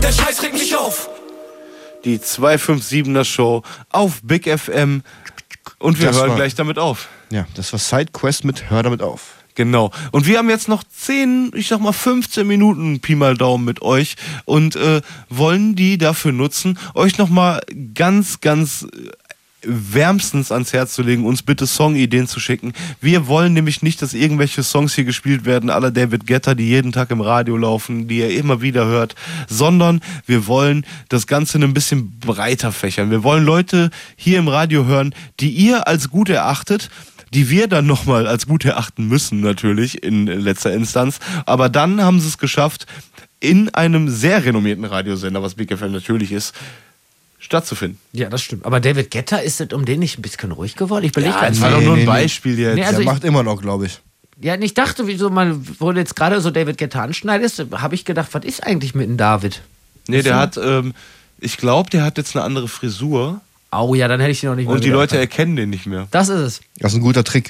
der Scheiß regt mich auf. Die 257er Show auf Big FM. Und wir hören gleich damit auf. Ja, das war Sidequest mit Hör damit auf. Genau. Und wir haben jetzt noch 15 Minuten Pi mal Daumen mit euch und wollen die dafür nutzen, euch nochmal ganz wärmstens ans Herz zu legen, uns bitte Songideen zu schicken. Wir wollen nämlich nicht, dass irgendwelche Songs hier gespielt werden, à la David Guetta, die jeden Tag im Radio laufen, die ihr immer wieder hört, sondern wir wollen das Ganze ein bisschen breiter fächern. Wir wollen Leute hier im Radio hören, die ihr als gut erachtet, die wir dann nochmal als gut erachten müssen, natürlich, in letzter Instanz. Aber dann haben sie es geschafft, in einem sehr renommierten Radiosender, was Big FM natürlich ist, stattzufinden. Ja, das stimmt. Aber David Guetta, ist es um den nicht ein bisschen ruhig geworden? Ich belege das war doch nur ein Beispiel jetzt. Nee, also der macht immer noch, glaube ich. Ja, ich dachte, wieso man, wo du jetzt gerade so David Guetta anschneidest, habe ich gedacht, was ist eigentlich mit dem David? Nee, der hat, ich glaube, der hat jetzt eine andere Frisur. Oh ja, dann hätte ich den noch nicht mehr. Und die Leute erkennen den nicht mehr. Das ist es. Das ist ein guter Trick.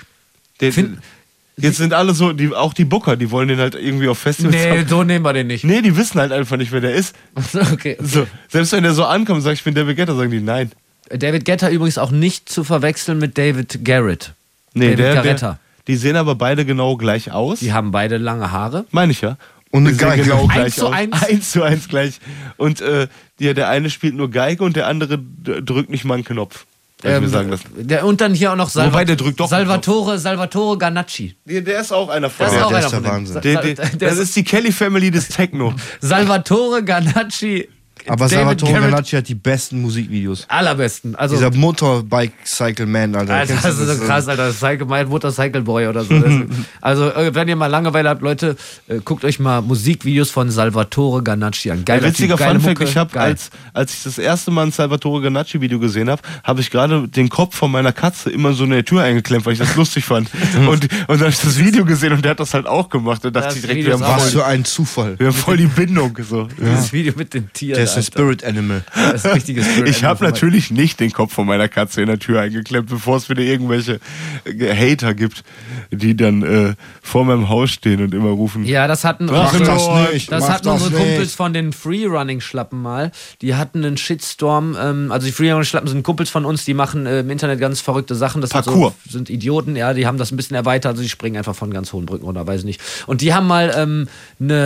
Jetzt sind alle so, auch die Booker, die wollen den halt irgendwie auf Festivals Nee, so nehmen wir den nicht. Nee, die wissen halt einfach nicht, wer der ist. Okay. So, selbst wenn der so ankommt und sagt, ich bin David Guetta, sagen die nein. David Guetta übrigens auch nicht zu verwechseln mit David Garrett. Nee, David Guetta. Die sehen aber beide genau gleich aus. Die haben beide lange Haare. Meine ich ja. Und eine Die sehen Geige. genau gleich 1:1. 1:1 gleich. Und der eine spielt nur Geige und der andere drückt nicht mal einen Knopf. Wir sagen das. Und dann hier auch noch Wobei, der drückt doch Salvatore Ganacci. Der ist auch einer von Das ist auch der einer ist der von denen. Wahnsinn. Das ist die Kelly Family des Techno. Salvatore Ganacci. Aber David Salvatore Garrett, Ganacci hat die besten Musikvideos. allerbesten. Also, Dieser Motorbike-Cycle-Man, Alter. das ist so krass, Alter. Mein Motorcycle Boy oder so. Also, wenn ihr mal Langeweile habt, Leute, guckt euch mal Musikvideos von Salvatore Ganacci an. Geiler Witziger Typ, geile Funfact, Mucke, ich habe, geil. als ich das erste Mal ein Salvatore Ganacci-Video gesehen habe, habe ich gerade den Kopf von meiner Katze immer so in der Tür eingeklemmt, weil ich das lustig fand. Und dann habe ich das Video gesehen und der hat das halt auch gemacht. Da dachte Das ich direkt, Video ist auch Was für ein Zufall. wir haben voll die Bindung. So. Das Video mit den Tieren. Der ist ein Alter. Spirit Animal. Das ist ein richtiges Spirit Ich habe Animal. natürlich nicht den Kopf von meiner Katze in der Tür eingeklemmt, bevor es wieder irgendwelche Hater gibt, die dann vor meinem Haus stehen und immer rufen. Ja, das hatten Mach unsere, das nicht, das mach hatten das unsere nicht. Kumpels von den Freerunning-Schlappen mal. Die hatten einen Shitstorm. Also die Freerunning-Schlappen sind Kumpels von uns, die machen im Internet ganz verrückte Sachen. Das Parkour. sind Idioten, ja, die haben das ein bisschen erweitert. Also die springen einfach von ganz hohen Brücken runter, weiß ich nicht. Und die haben mal eine